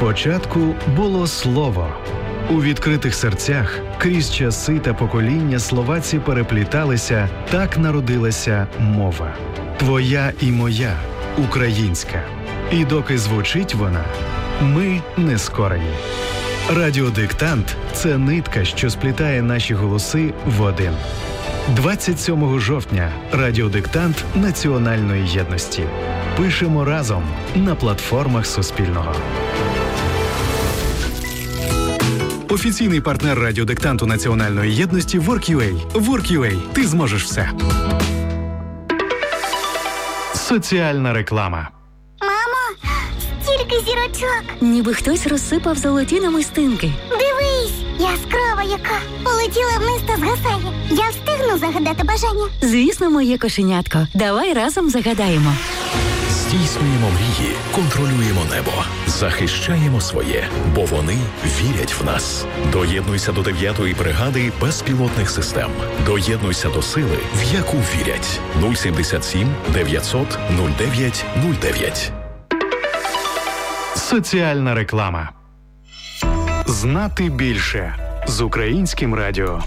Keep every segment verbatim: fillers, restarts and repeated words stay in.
Спочатку було слово. У відкритих серцях крізь часи та покоління словаці перепліталися, так народилася мова. Твоя і моя, українська. І доки звучить вона, ми не скорені. Радіодиктант – це нитка, що сплітає наші голоси в один. двадцять сьомого жовтня радіодиктант національної єдності. Пишемо разом на платформах Суспільного. Офіційний партнер радіодиктанту національної єдності WorkUA. WorkUA. Ти зможеш все. Соціальна реклама. Мамо, стільки зірочок. Ніби хтось розсипав золоті намистинки. Дивись, яскрава яка. Полетіла вниз та згасає. Я встигну загадати бажання? Звісно, моє кошенятко. Давай разом загадаємо. Здійснюємо мрії, контролюємо небо, захищаємо своє, бо вони вірять в нас. Доєднуйся до дев'ятої бригади безпілотних систем. Доєднуйся до сили, в яку вірять. нуль сімдесят сім дев'ятсот нуль дев'ять нуль дев'ять. Соціальна реклама. Знати більше з Українським радіо.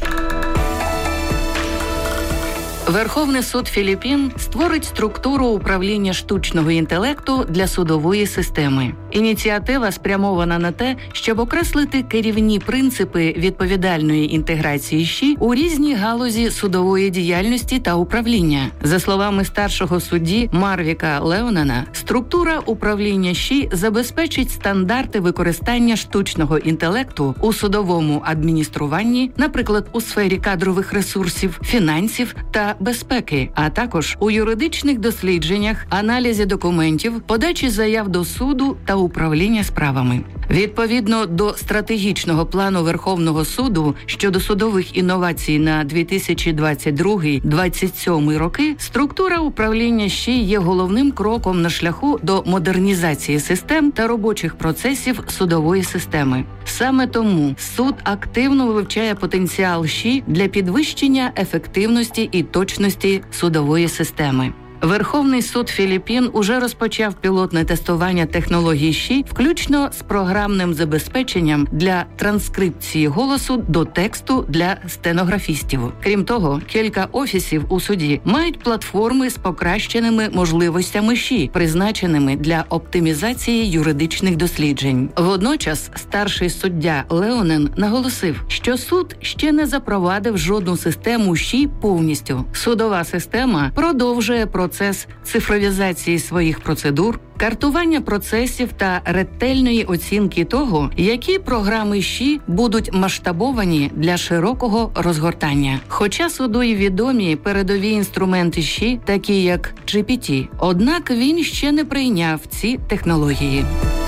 Верховний суд Філіппін створить структуру управління штучного інтелекту для судової системи. Ініціатива спрямована на те, щоб окреслити керівні принципи відповідальної інтеграції ЩІ у різні галузі судової діяльності та управління. За словами старшого судді Марвіка Леонена, структура управління ЩІ забезпечить стандарти використання штучного інтелекту у судовому адмініструванні, наприклад, у сфері кадрових ресурсів, фінансів та безпеки, а також у юридичних дослідженнях, аналізі документів, подачі заяв до суду та управління справами. Відповідно до стратегічного плану Верховного суду щодо судових інновацій на дві тисячі двадцять другий - двадцять сьомий роки, структура управління ЩІ є головним кроком на шляху до модернізації систем та робочих процесів судової системи. Саме тому суд активно вивчає потенціал ЩІ для підвищення ефективності і точності судової системи. Верховний суд Філіппін уже розпочав пілотне тестування технологій ЩІ, включно з програмним забезпеченням для транскрипції голосу до тексту для стенографістів. Крім того, кілька офісів у суді мають платформи з покращеними можливостями ЩІ, призначеними для оптимізації юридичних досліджень. Водночас, старший суддя Леонен наголосив, що суд ще не запровадив жодну систему ЩІ повністю. Судова система продовжує процес Процес цифровізації своїх процедур, картування процесів та ретельної оцінки того, які програми ЩІ будуть масштабовані для широкого розгортання. Хоча суду й відомі передові інструменти ЩІ, такі як джі пі ті, однак він ще не прийняв ці технології.